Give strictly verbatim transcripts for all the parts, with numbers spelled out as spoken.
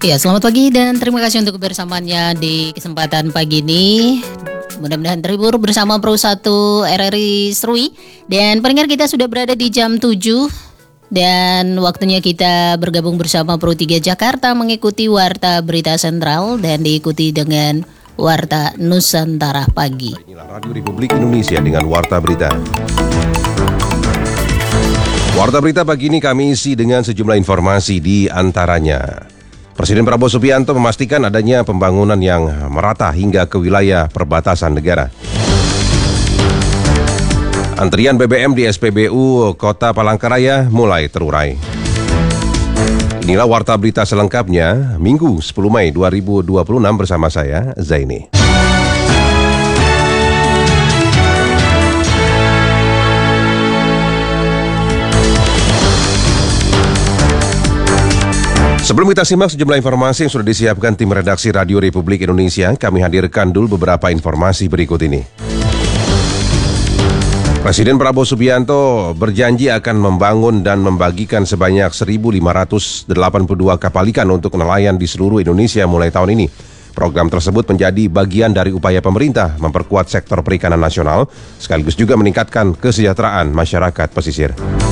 Ya, selamat pagi dan terima kasih untuk kebersamaannya di kesempatan pagi ini. Mudah-mudahan terhibur bersama Pro satu R R I Serui. Dan pendengar, kita sudah berada di jam tujuh dan waktunya kita bergabung bersama Pro tiga Jakarta mengikuti Warta Berita Sentral dan diikuti dengan Warta Nusantara Pagi. Inilah Radio Republik Indonesia dengan Warta Berita. Warta Berita pagi ini kami isi dengan sejumlah informasi, di antaranya Presiden Prabowo Subianto memastikan adanya pembangunan yang merata hingga ke wilayah perbatasan negara. Antrian B B M di S P B U Kota Palangkaraya mulai terurai. Inilah Warta Berita selengkapnya Minggu sepuluh Mei dua ribu dua puluh enam bersama saya, Zaini. Sebelum kita simak sejumlah informasi yang sudah disiapkan tim redaksi Radio Republik Indonesia, kami hadirkan dulu beberapa informasi berikut ini. Presiden Prabowo Subianto berjanji akan membangun dan membagikan sebanyak seribu lima ratus delapan puluh dua kapal ikan untuk nelayan di seluruh Indonesia mulai tahun ini. Program tersebut menjadi bagian dari upaya pemerintah memperkuat sektor perikanan nasional, sekaligus juga meningkatkan kesejahteraan masyarakat pesisir.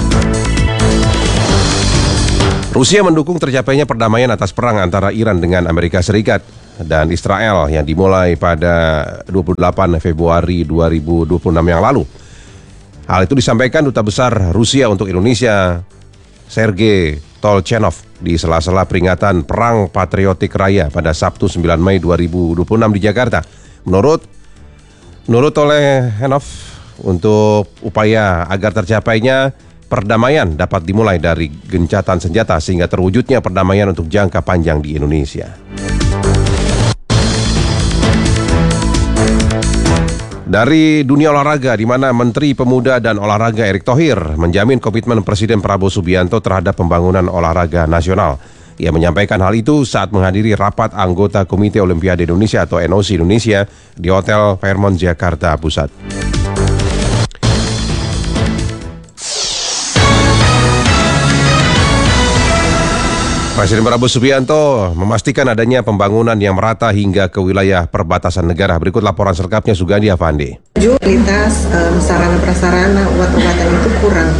Rusia mendukung tercapainya perdamaian atas perang antara Iran dengan Amerika Serikat dan Israel yang dimulai pada dua puluh delapan Februari dua ribu dua puluh enam yang lalu. Hal itu disampaikan Duta Besar Rusia untuk Indonesia, Sergei Tolchenov, di sela-sela peringatan Perang Patriotik Raya pada Sabtu sembilan Mei dua ribu dua puluh enam di Jakarta. Menurut Menurut Tolchenov, untuk upaya agar tercapainya perdamaian dapat dimulai dari gencatan senjata sehingga terwujudnya perdamaian untuk jangka panjang di Indonesia. Dari dunia olahraga, di mana Menteri Pemuda dan Olahraga Erick Thohir menjamin komitmen Presiden Prabowo Subianto terhadap pembangunan olahraga nasional. Ia menyampaikan hal itu saat menghadiri rapat anggota Komite Olimpiade Indonesia atau N O C Indonesia di Hotel Fairmont Jakarta Pusat. Presiden Prabowo Subianto memastikan adanya pembangunan yang merata hingga ke wilayah perbatasan negara. Berikut laporan selengkapnya Sugandi Avandi. Kualitas um, sarana-prasarana obat-obatan itu kurang.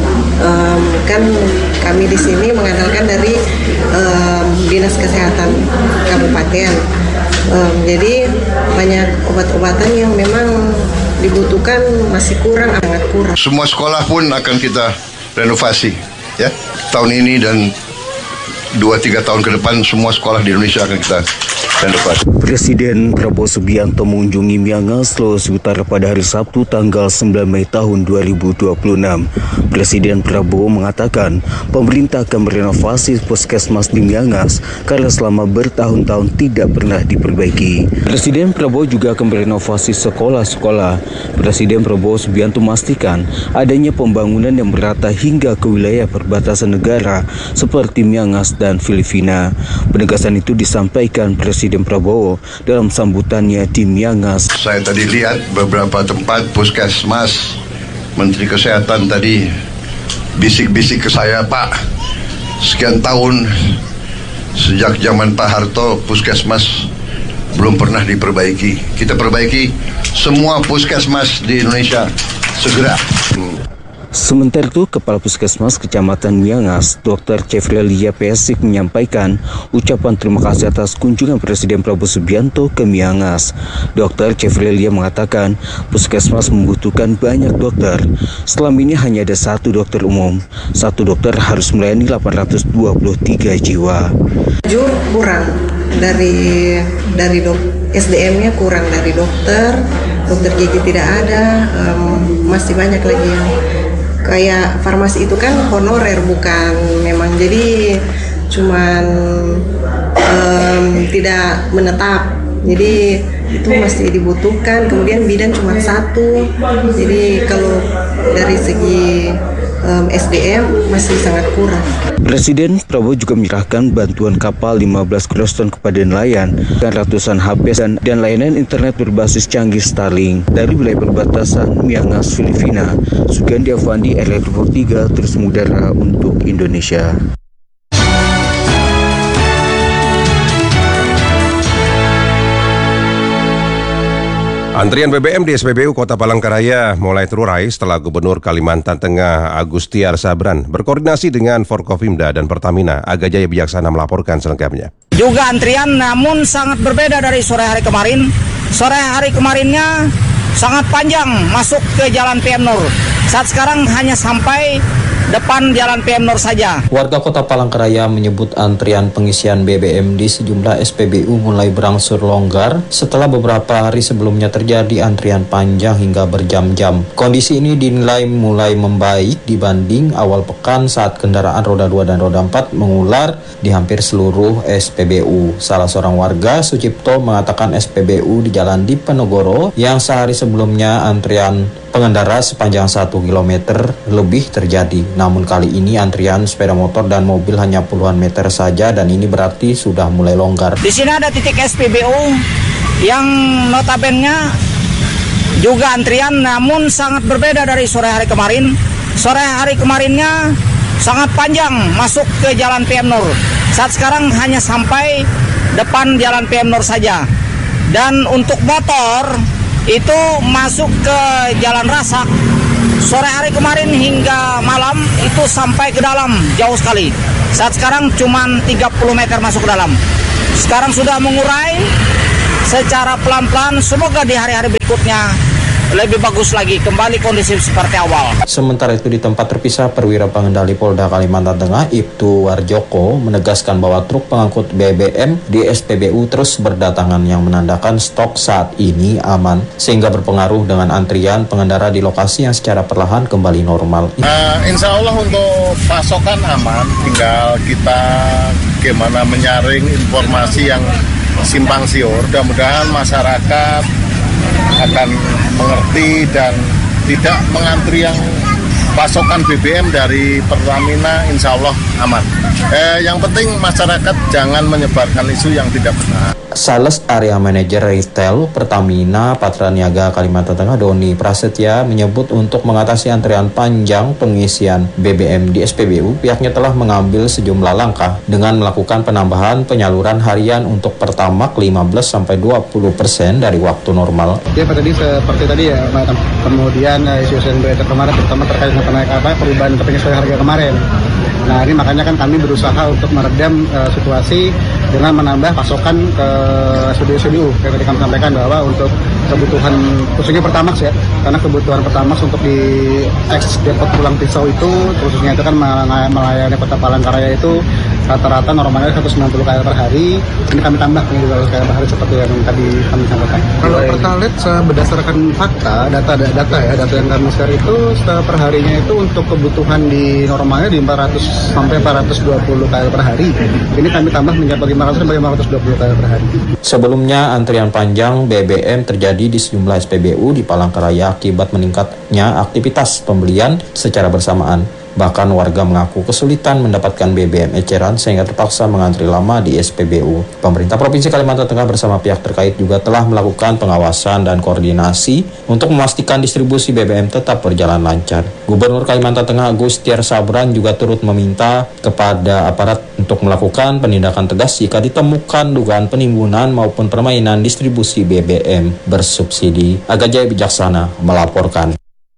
Um, kan kami di sini mengandalkan dari um, Dinas Kesehatan Kabupaten. Um, jadi banyak obat-obatan yang memang dibutuhkan masih kurang, sangat kurang. Semua sekolah pun akan kita renovasi, ya, tahun ini dan dua tiga tahun ke depan semua sekolah di Indonesia akan kita renovasi. Presiden Prabowo Subianto mengunjungi Miangas, Sulawesi Utara pada hari Sabtu tanggal sembilan Mei tahun dua ribu dua puluh enam. Presiden Prabowo mengatakan pemerintah akan merenovasi puskesmas di Miangas karena selama bertahun-tahun tidak pernah diperbaiki. Presiden Prabowo juga akan merenovasi sekolah-sekolah. Presiden Prabowo Subianto memastikan adanya pembangunan yang merata hingga ke wilayah perbatasan negara seperti Miangas dan Filipina. Penegasan itu disampaikan Presiden Prabowo dalam sambutannya di Miangas. Saya tadi lihat beberapa tempat puskesmas, Menteri Kesehatan tadi bisik-bisik ke saya, Pak, sekian tahun sejak zaman Pak Harto puskesmas belum pernah diperbaiki. Kita perbaiki semua puskesmas di Indonesia segera. Sementara itu, Kepala Puskesmas Kecamatan Miangas, Dokter Cefrelia Pesik menyampaikan ucapan terima kasih atas kunjungan Presiden Prabowo Subianto ke Miangas. Dokter Cefrelia mengatakan Puskesmas membutuhkan banyak dokter. Selama ini hanya ada satu dokter umum. Satu dokter harus melayani delapan ratus dua puluh tiga jiwa. Jujur kurang dari dari dok, S D M-nya kurang dari dokter, dokter gigi tidak ada, um, masih banyak lagi yang kayak farmasi itu kan honorer bukan memang, jadi cuman um, tidak menetap, jadi itu masih dibutuhkan. Kemudian bidan cuma satu, jadi kalau dari segi um, S D M masih sangat kurang. Presiden Prabowo juga menyerahkan bantuan kapal lima belas cross-ton kepada nelayan dan ratusan H P dan, dan layanan internet berbasis canggih Starlink dari wilayah perbatasan Miangas, Filipina. Sugandi Avandi, R R I tiga, terus mengudara untuk Indonesia. Antrian B B M di S P B U Kota Palangkaraya mulai terurai setelah Gubernur Kalimantan Tengah Agustiar Sabran berkoordinasi dengan Forkopimda dan Pertamina. Aga Jaya Bijaksana melaporkan selengkapnya. Juga antrian namun sangat berbeda dari sore hari kemarin. Sore hari kemarinnya sangat panjang masuk ke Jalan P M Nur. Saat sekarang hanya sampai depan Jalan P M Nur saja. Warga Kota Palangkaraya menyebut antrian pengisian B B M di sejumlah S P B U mulai berangsur longgar setelah beberapa hari sebelumnya terjadi antrian panjang hingga berjam-jam. Kondisi ini dinilai mulai membaik dibanding awal pekan saat kendaraan roda dua dan roda empat mengular di hampir seluruh S P B U. Salah seorang warga, Sucipto, mengatakan S P B U di Jalan Diponegoro yang sehari sebelumnya antrian pengendara sepanjang satu kilometer lebih terjadi. Namun kali ini antrian sepeda motor dan mobil hanya puluhan meter saja dan ini berarti sudah mulai longgar. Di sini ada titik S P B U yang notabene juga antrian namun sangat berbeda dari sore hari kemarin. Sore hari kemarinnya sangat panjang masuk ke Jalan P M Nur. Saat sekarang hanya sampai depan Jalan P M Nur saja. Dan untuk motor itu masuk ke Jalan Rasak sore hari kemarin hingga malam itu sampai ke dalam jauh sekali. Saat sekarang cuma tiga puluh meter masuk ke dalam. Sekarang sudah mengurai secara pelan-pelan. Semoga di hari-hari berikutnya lebih bagus lagi, kembali kondisi seperti awal. Sementara itu di tempat terpisah, Perwira Pengendali Polda Kalimantan Tengah Ibtu Warjoko menegaskan bahwa truk pengangkut B B M di S P B U terus berdatangan yang menandakan stok saat ini aman sehingga berpengaruh dengan antrian pengendara di lokasi yang secara perlahan kembali normal. Uh, insya Allah untuk pasokan aman, tinggal kita gimana menyaring informasi yang simpang siur. Mudah-mudahan masyarakat akan mengerti dan tidak mengantri yang pasokan B B M dari Pertamina, insya Allah aman. Eh, yang penting masyarakat jangan menyebarkan isu yang tidak benar. Sales Area Manager Retail Pertamina Patraniaga Kalimantan Tengah Doni Prasetya menyebut untuk mengatasi antrian panjang pengisian B B M di S P B U, pihaknya telah mengambil sejumlah langkah dengan melakukan penambahan penyaluran harian untuk Pertamax lima belas sampai dua puluh persen dari waktu normal. Ya tadi seperti tadi ya, kemudian isu-isu yang beredar kemarin terutama terkait dengan penaik apa perubahan penyesuaian harga kemarin. Nah ini makanya kan kami berusaha untuk meredam uh, situasi dengan menambah pasokan ke studio-studio. Kayak tadi kami sampaikan bahwa untuk kebutuhan khususnya Pertamax ya, karena kebutuhan Pertamax untuk di ex depot Pulang Pisau itu khususnya itu kan melayani Kota Palangkaraya itu rata-rata normalnya seratus sembilan puluh K L per hari. Ini kami tambah nih dua ratus K L per hari seperti yang tadi kami sampaikan. Kalau Pertalite berdasarkan fakta, data-data ya, data yang kami share itu per harinya itu untuk kebutuhan di normalnya di empat ratus sampai empat ratus dua puluh K L per hari. Ini kami tambah mencapai lima ratus sampai lima ratus dua puluh K L per hari. Sebelumnya antrian panjang B B M terjadi di sejumlah S P B U di Palangkaraya akibat meningkatnya aktivitas pembelian secara bersamaan. Bahkan warga mengaku kesulitan mendapatkan B B M eceran sehingga terpaksa mengantri lama di S P B U. Pemerintah Provinsi Kalimantan Tengah bersama pihak terkait juga telah melakukan pengawasan dan koordinasi untuk memastikan distribusi B B M tetap berjalan lancar. Gubernur Kalimantan Tengah Agustiar Sabran juga turut meminta kepada aparat untuk melakukan penindakan tegas jika ditemukan dugaan penimbunan maupun permainan distribusi B B M bersubsidi. Aga Jaya Bijaksana melaporkan.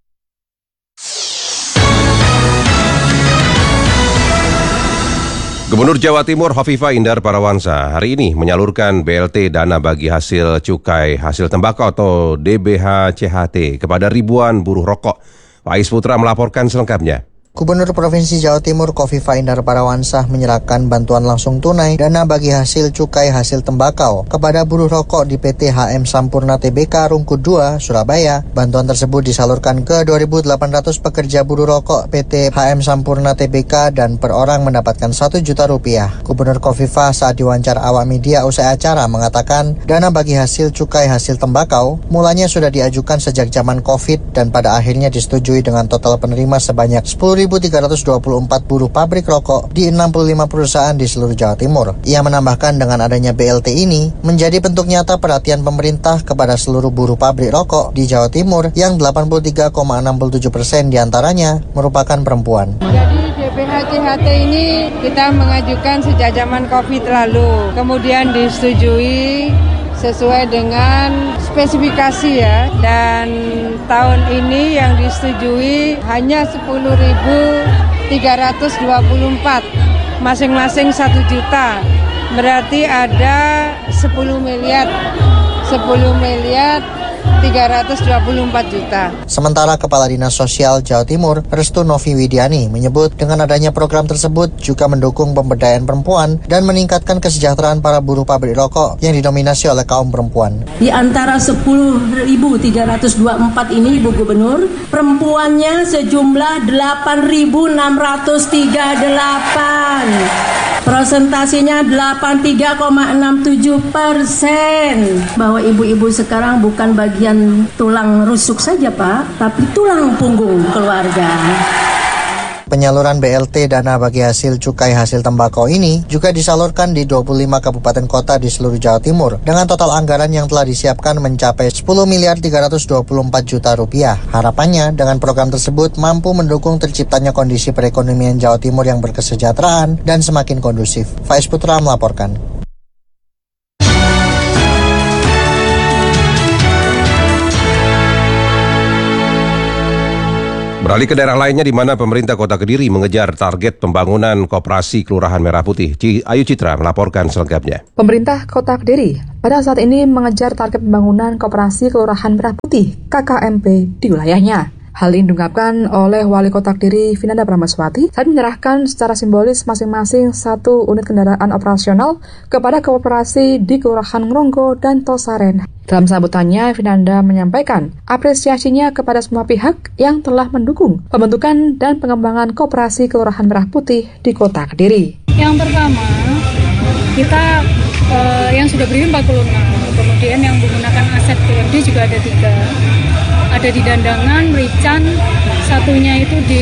Gubernur Jawa Timur Hovifah Indar Parawansa hari ini menyalurkan B L T dana bagi hasil cukai hasil tembakau atau D B H C H T kepada ribuan buruh rokok. Faiz Putra melaporkan selengkapnya. Gubernur Provinsi Jawa Timur Hovifah Indar Parawansa menyerahkan bantuan langsung tunai dana bagi hasil cukai hasil tembakau kepada buruh rokok di P T H M Sampurna T B K Rungkut dua, Surabaya. Bantuan tersebut disalurkan ke dua ribu delapan ratus pekerja buruh rokok P T H M Sampurna T B K dan per orang mendapatkan satu juta rupiah. Gubernur Hovifah saat diwawancara awak media usai acara mengatakan dana bagi hasil cukai hasil tembakau mulanya sudah diajukan sejak zaman COVID dan pada akhirnya disetujui dengan total penerima sebanyak sepuluh ribu tiga ratus dua puluh empat buruh pabrik rokok di enam puluh lima perusahaan di seluruh Jawa Timur. Ia menambahkan dengan adanya B L T ini menjadi bentuk nyata perhatian pemerintah kepada seluruh buruh pabrik rokok di Jawa Timur yang delapan puluh tiga koma enam tujuh persen diantaranya merupakan perempuan. Jadi D B H C H T ini kita mengajukan sejak zaman COVID lalu, kemudian disetujui sesuai dengan spesifikasi ya. Dan tahun ini yang disetujui hanya sepuluh ribu tiga ratus dua puluh empat, masing-masing satu juta. Berarti ada sepuluh miliar tiga ratus dua puluh empat juta. Sementara Kepala Dinas Sosial Jawa Timur, Restu Novi Widiani, menyebut dengan adanya program tersebut juga mendukung pemberdayaan perempuan dan meningkatkan kesejahteraan para buruh pabrik rokok yang didominasi oleh kaum perempuan. Di antara sepuluh ribu tiga ratus dua puluh empat ini, Bu Gubernur, perempuannya sejumlah delapan ribu enam ratus tiga puluh delapan. Prosentasinya delapan puluh tiga koma enam tujuh persen. Bahwa ibu-ibu sekarang bukan bagian tulang rusuk saja, Pak, tapi tulang punggung keluarga. Penyaluran B L T dana bagi hasil cukai hasil tembakau ini juga disalurkan di dua puluh lima kabupaten kota di seluruh Jawa Timur dengan total anggaran yang telah disiapkan mencapai sepuluh miliar tiga ratus dua puluh empat juta rupiah. Harapannya dengan program tersebut mampu mendukung terciptanya kondisi perekonomian Jawa Timur yang berkesejahteraan dan semakin kondusif. Faiz Putra melaporkan. Beralih ke daerah lainnya di mana pemerintah Kota Kediri mengejar target pembangunan koperasi Kelurahan Merah Putih. Ayu Citra melaporkan selengkapnya. Pemerintah Kota Kediri pada saat ini mengejar target pembangunan koperasi Kelurahan Merah Putih K K M P di wilayahnya. Hal ini diungkapkan oleh Wali Kota Kediri Vinanda Pramaswati saat menyerahkan secara simbolis masing-masing satu unit kendaraan operasional kepada koperasi di Kelurahan Ngronggo dan Tosaren. Dalam sambutannya, Vinanda menyampaikan apresiasinya kepada semua pihak yang telah mendukung pembentukan dan pengembangan koperasi Kelurahan Merah Putih di Kota Kediri. Yang pertama, kita eh, yang sudah berdiri empat puluh enam, kemudian yang menggunakan aset P M D juga ada tiga. Ada di Dandangan, Rican, satunya itu di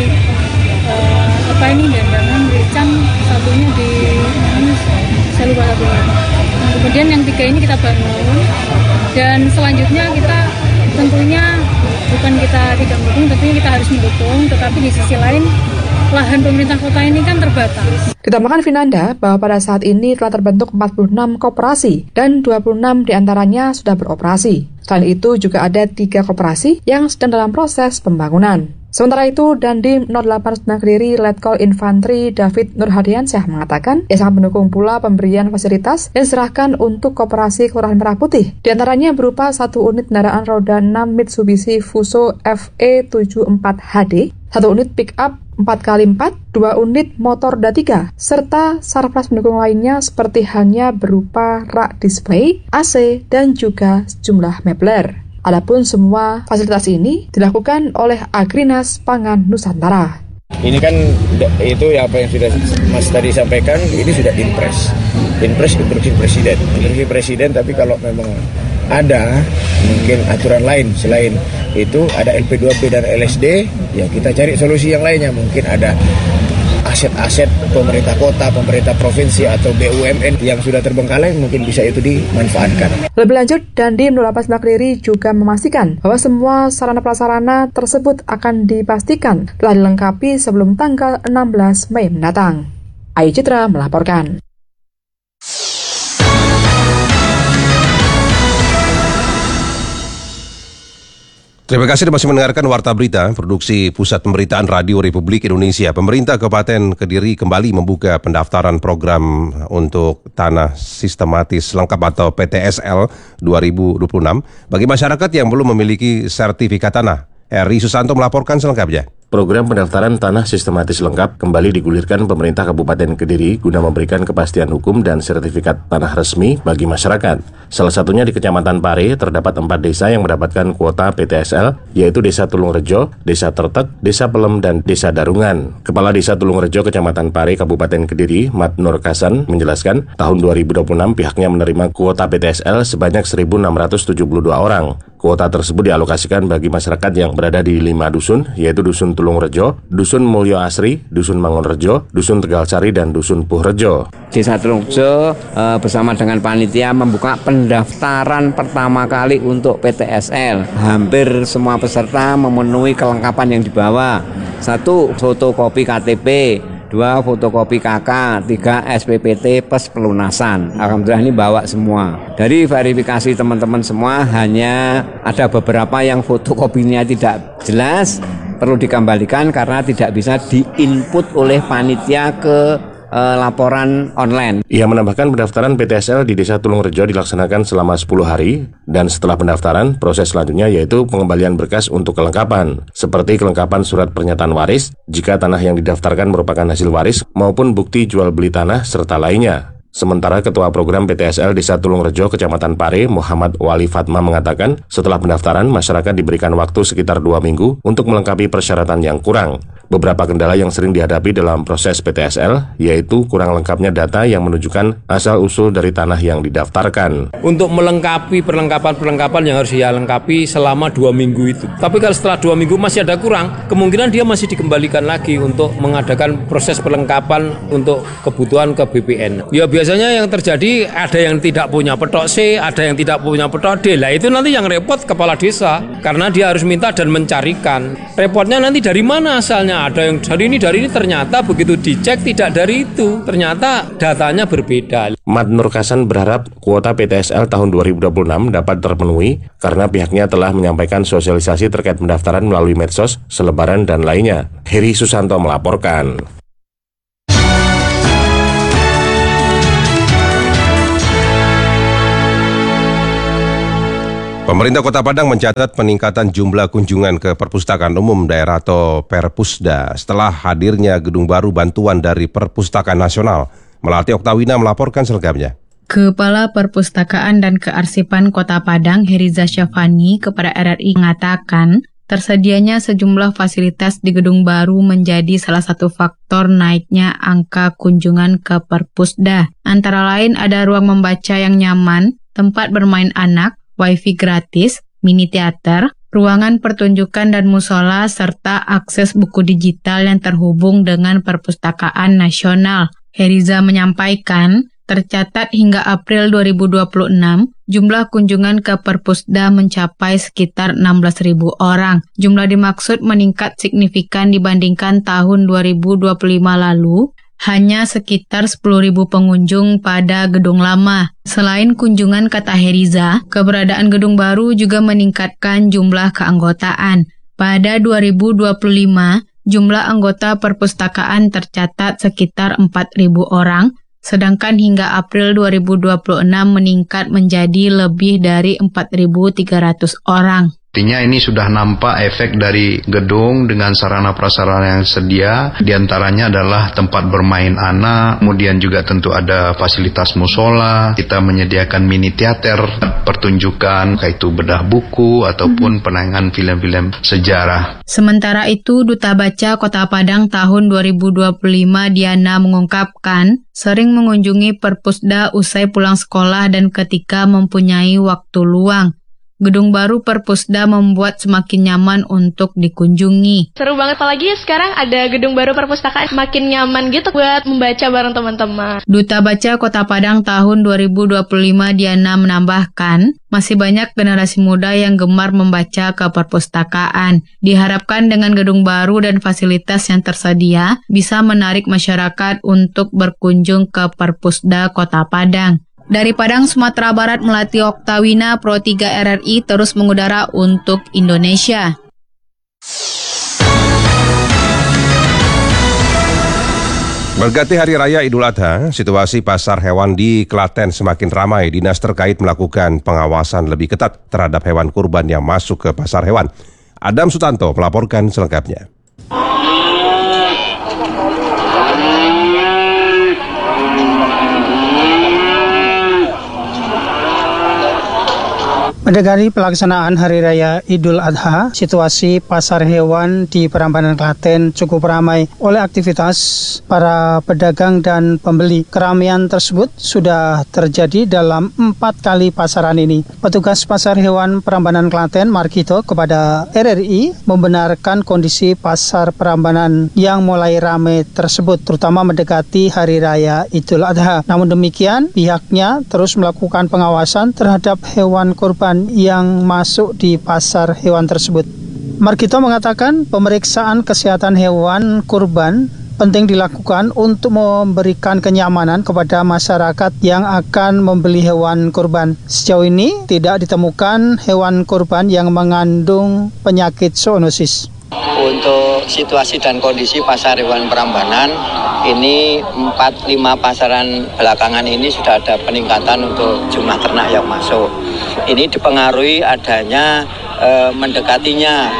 uh, apa ini Dandangan, Rican, satunya di ini, saya lupa satunya. Nah, kemudian yang tiga ini kita bangun dan selanjutnya kita tentunya bukan kita tidak mendukung, tentunya kita harus mendukung, tetapi di sisi lain lahan pemerintah kota ini kan terbatas. Ditambahkan Vinanda bahwa pada saat ini telah terbentuk empat puluh enam koperasi dan dua puluh enam diantaranya sudah beroperasi. Selain itu juga ada tiga koperasi yang sedang dalam proses pembangunan. Sementara itu, Dandim nol delapan sembilan Kediri Letkol Infantri David Nurhadiansyah mengatakan ia sangat mendukung pula pemberian fasilitas yang diserahkan untuk koperasi Kelurahan Merah Putih. Di antaranya berupa satu unit kendaraan roda enam Mitsubishi Fuso F E tujuh puluh empat H D, satu unit pick-up empat kali empat, dua unit motor roda tiga, serta sarpras pendukung lainnya seperti halnya berupa rak display, A C, dan juga sejumlah mebler. Adapun semua fasilitas ini dilakukan oleh Agrinas Pangan Nusantara. Ini kan itu ya apa yang sudah Mas tadi sampaikan, ini sudah impres. Impres instruksi presiden. Instruksi presiden, tapi kalau memang ada mungkin aturan lain selain itu, ada L P dua P dan L S D, ya kita cari solusi yang lainnya. Mungkin ada aset-aset pemerintah kota, pemerintah provinsi atau B U M N yang sudah terbengkalai, mungkin bisa itu dimanfaatkan. Lebih lanjut, Dandim nol delapan sembilan Kediri juga memastikan bahwa semua sarana prasarana tersebut akan dipastikan telah dilengkapi sebelum tanggal enam belas Mei mendatang. Ayu Citra melaporkan. Terima kasih masih mendengarkan Warta Berita, produksi Pusat Pemberitaan Radio Republik Indonesia. Pemerintah Kabupaten Kediri kembali membuka pendaftaran program untuk tanah sistematis lengkap atau P T S L dua ribu dua puluh enam bagi masyarakat yang belum memiliki sertifikat tanah. Eri Susanto melaporkan selengkapnya. Program pendaftaran tanah sistematis lengkap kembali digulirkan pemerintah Kabupaten Kediri guna memberikan kepastian hukum dan sertifikat tanah resmi bagi masyarakat. Salah satunya di Kecamatan Pare terdapat empat desa yang mendapatkan kuota P T S L, yaitu Desa Tulungrejo, Desa Tertek, Desa Pelem, dan Desa Darungan. Kepala Desa Tulungrejo Kecamatan Pare Kabupaten Kediri, Mat Nur Kasan, menjelaskan tahun dua ribu dua puluh enam pihaknya menerima kuota P T S L sebanyak seribu enam ratus tujuh puluh dua orang. Kuota tersebut dialokasikan bagi masyarakat yang berada di lima dusun, yaitu Dusun Tulungrejo, Dusun Mulyo Asri, Dusun Mangunrejo, Dusun Tegalsari, dan Dusun Puhrejo. Desa Tulungrejo e, bersama dengan panitia membuka pendaftaran pertama kali untuk P T S L. Hampir semua peserta memenuhi kelengkapan yang dibawa. Satu, fotokopi K T P. dua fotokopi K K, tiga S P P T plus pelunasan. Alhamdulillah ini bawa semua. Dari verifikasi teman-teman semua hanya ada beberapa yang fotokopinya tidak jelas, perlu dikembalikan karena tidak bisa diinput oleh panitia ke Uh, laporan online. Ia menambahkan pendaftaran P T S L di Desa Tulungrejo dilaksanakan selama sepuluh hari dan setelah pendaftaran proses selanjutnya yaitu pengembalian berkas untuk kelengkapan seperti kelengkapan surat pernyataan waris jika tanah yang didaftarkan merupakan hasil waris maupun bukti jual beli tanah serta lainnya. Sementara Ketua Program P T S L Desa Tulungrejo Kecamatan Pare Muhammad Wali Fatma mengatakan setelah pendaftaran masyarakat diberikan waktu sekitar dua minggu untuk melengkapi persyaratan yang kurang. Beberapa kendala yang sering dihadapi dalam proses P T S L yaitu kurang lengkapnya data yang menunjukkan asal-usul dari tanah yang didaftarkan. Untuk melengkapi perlengkapan-perlengkapan yang harus dia lengkapi selama dua minggu itu. Tapi kalau setelah dua minggu masih ada kurang, kemungkinan dia masih dikembalikan lagi untuk mengadakan proses perlengkapan untuk kebutuhan ke B P N. Ya biasanya yang terjadi ada yang tidak punya petok C, ada yang tidak punya petok D. Lah itu nanti yang repot kepala desa karena dia harus minta dan mencarikan. Repotnya nanti dari mana asalnya? Ada yang dari ini, dari ini, ternyata begitu dicek tidak dari itu, ternyata datanya berbeda. Mat Nur Kasan berharap kuota P T S L tahun dua ribu dua puluh enam dapat terpenuhi karena pihaknya telah menyampaikan sosialisasi terkait pendaftaran melalui medsos, selebaran, dan lainnya. Heri Susanto melaporkan. Pemerintah Kota Padang mencatat peningkatan jumlah kunjungan ke Perpustakaan Umum Daerah atau Perpusda setelah hadirnya gedung baru bantuan dari Perpustakaan Nasional. Melati Oktawina melaporkan selengkapnya. Kepala Perpustakaan dan Kearsipan Kota Padang, Heriza Syafani, kepada R R I mengatakan, tersedianya sejumlah fasilitas di gedung baru menjadi salah satu faktor naiknya angka kunjungan ke Perpusda. Antara lain ada ruang membaca yang nyaman, tempat bermain anak, wifi gratis, mini teater, ruangan pertunjukan dan musola, serta akses buku digital yang terhubung dengan Perpustakaan Nasional. Heriza menyampaikan, tercatat hingga April dua ribu dua puluh enam, jumlah kunjungan ke Perpusda mencapai sekitar enam belas ribu orang. Jumlah dimaksud meningkat signifikan dibandingkan tahun dua ribu dua puluh lima lalu, hanya sekitar sepuluh ribu pengunjung pada gedung lama. Selain kunjungan, kata Heriza, keberadaan gedung baru juga meningkatkan jumlah keanggotaan. Pada dua ribu dua puluh lima, jumlah anggota perpustakaan tercatat sekitar empat ribu orang, sedangkan hingga April dua ribu dua puluh enam meningkat menjadi lebih dari empat ribu tiga ratus orang. Artinya ini sudah nampak efek dari gedung dengan sarana prasarana yang sedia, diantaranya adalah tempat bermain anak, kemudian juga tentu ada fasilitas musola, kita menyediakan mini teater, pertunjukan, yaitu bedah buku ataupun penayangan film-film sejarah. Sementara itu, Duta Baca Kota Padang tahun dua ribu dua puluh lima Diana mengungkapkan, sering mengunjungi Perpusda usai pulang sekolah dan ketika mempunyai waktu luang. Gedung baru Perpusda membuat semakin nyaman untuk dikunjungi. Seru banget, apalagi sekarang ada gedung baru perpustakaan, semakin nyaman gitu buat membaca bareng teman-teman. Duta Baca Kota Padang tahun dua ribu dua puluh lima Diana menambahkan, masih banyak generasi muda yang gemar membaca ke perpustakaan. Diharapkan dengan gedung baru dan fasilitas yang tersedia, bisa menarik masyarakat untuk berkunjung ke Perpusda Kota Padang. Dari Padang, Sumatera Barat, Melati Oktawina, Pro tiga R R I terus mengudara untuk Indonesia. Berganti Hari Raya Idul Adha, situasi pasar hewan di Klaten semakin ramai. Dinas terkait melakukan pengawasan lebih ketat terhadap hewan kurban yang masuk ke pasar hewan. Adam Sutanto melaporkan selengkapnya. Mendekati pelaksanaan Hari Raya Idul Adha, situasi pasar hewan di Prambanan Klaten cukup ramai oleh aktivitas para pedagang dan pembeli. Keramaian tersebut sudah terjadi dalam empat kali pasaran ini. Petugas pasar hewan Prambanan Klaten, Markito, kepada R R I membenarkan kondisi pasar Prambanan yang mulai ramai tersebut, terutama mendekati Hari Raya Idul Adha. Namun demikian, pihaknya terus melakukan pengawasan terhadap hewan kurban yang masuk di pasar hewan tersebut. Markito mengatakan pemeriksaan kesehatan hewan kurban penting dilakukan untuk memberikan kenyamanan kepada masyarakat yang akan membeli hewan kurban. Sejauh ini tidak ditemukan hewan kurban yang mengandung penyakit zoonosis. Untuk situasi dan kondisi pasar hewan Prambanan, ini empat lima pasaran belakangan ini sudah ada peningkatan untuk jumlah ternak yang masuk. Ini dipengaruhi adanya e, mendekatinya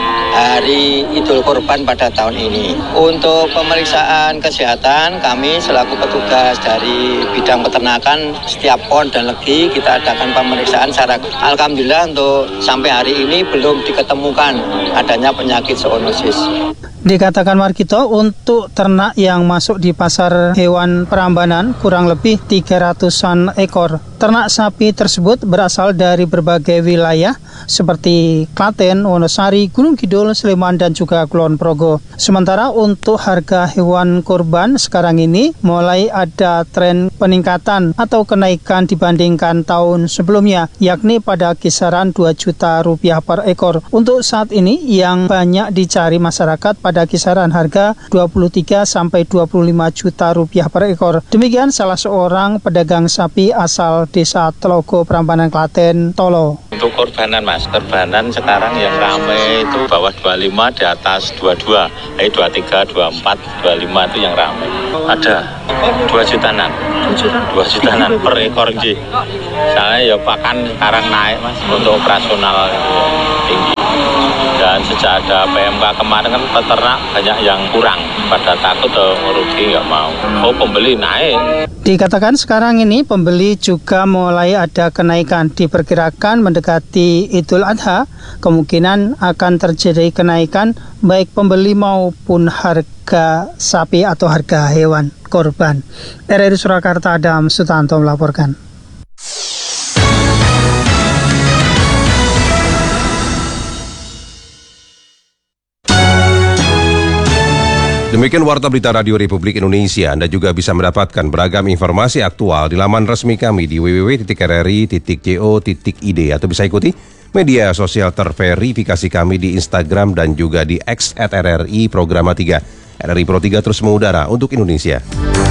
Hari Idul Kurban pada tahun ini. Untuk pemeriksaan kesehatan, kami selaku petugas dari bidang peternakan setiap pon dan legi kita adakan pemeriksaan secara alhamdulillah untuk sampai hari ini belum diketemukan adanya penyakit zoonosis. Dikatakan Markito, untuk ternak yang masuk di pasar hewan Prambanan kurang lebih tiga ratusan ekor. Ternak sapi tersebut berasal dari berbagai wilayah seperti Klaten, Wonosari, Gunung Kidul, Sleman, dan juga Kulon Progo. Sementara untuk harga hewan kurban sekarang ini mulai ada tren peningkatan atau kenaikan dibandingkan tahun sebelumnya, yakni pada kisaran dua juta rupiah per ekor. Untuk saat ini yang banyak dicari masyarakat pada kisaran harga dua puluh tiga sampai dua puluh lima juta rupiah per ekor. Demikian salah seorang pedagang sapi asal Desa Telogo, Prambanan, Klaten, Tolo. Untuk korbanan mas, korbanan sekarang yang ramai itu bawah dua puluh lima, di atas dua puluh dua, jadi dua puluh tiga, dua puluh empat, dua puluh lima itu yang ramai. Ada dua jutaan, dua jutaan per ekor sih. Soalnya ya pakan sekarang naik mas, untuk operasional tinggi. Dan sejak ada P M K kemarin kan peternak banyak yang kurang, pada takut atau merugi nggak mau. Oh pembeli naik. Dikatakan sekarang ini pembeli juga mulai ada kenaikan. Diperkirakan mendekati Idul Adha, kemungkinan akan terjadi kenaikan baik pembeli maupun harga sapi atau harga hewan korban. R R I Surakarta, Adam Sutanto melaporkan. Demikian Warta Berita Radio Republik Indonesia. Anda juga bisa mendapatkan beragam informasi aktual di laman resmi kami di w w w titik r r i titik co titik i d atau bisa ikuti media sosial terverifikasi kami di Instagram dan juga di X at R R I Programa tiga. R R I Pro tiga terus mengudara untuk Indonesia.